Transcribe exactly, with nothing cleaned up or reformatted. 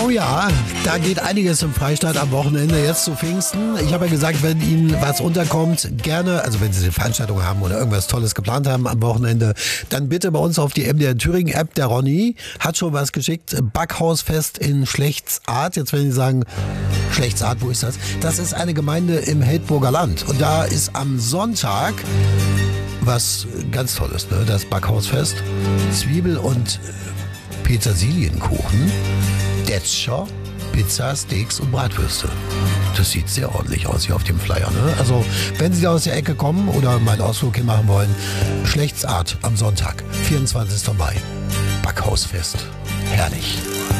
Oh ja, da geht einiges im Freistaat am Wochenende, jetzt zu Pfingsten. Ich habe ja gesagt, wenn Ihnen was unterkommt, gerne, also wenn Sie eine Veranstaltung haben oder irgendwas Tolles geplant haben am Wochenende, dann bitte bei uns auf die M D R Thüringen App. Der Ronny hat schon was geschickt. Backhausfest in Schlechtsart. Jetzt werden Sie sagen, Schlechtsart, wo ist das? Das ist eine Gemeinde im Heldburger Land. Und da ist am Sonntag was ganz Tolles, ne? Das Backhausfest. Zwiebel- und Petersilienkuchen, Detscher, Pizza, Steaks und Bratwürste. Das sieht sehr ordentlich aus hier auf dem Flyer, ne? Also, wenn Sie da aus der Ecke kommen oder mal einen Ausflug hier machen wollen, Schlechtsart am Sonntag, vierundzwanzigsten Mai. Backhausfest. Herrlich.